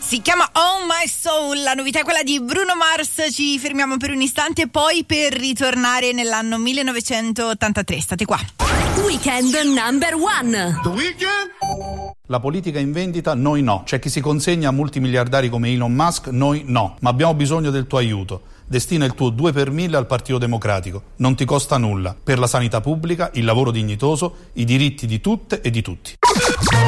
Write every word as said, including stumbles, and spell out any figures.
Si chiama Oh My Soul, la novità è quella di Bruno Mars. Ci fermiamo per un istante poi per ritornare nell'anno millenovecentottantatré. State qua. Weekend number one. The Weekend? La politica in vendita, noi no. C'è chi si consegna a multimiliardari come Elon Musk, noi no. Ma abbiamo bisogno del tuo aiuto. Destina il tuo due per mille al Partito Democratico. Non ti costa nulla. Per la sanità pubblica, il lavoro dignitoso, i diritti di tutte e di tutti.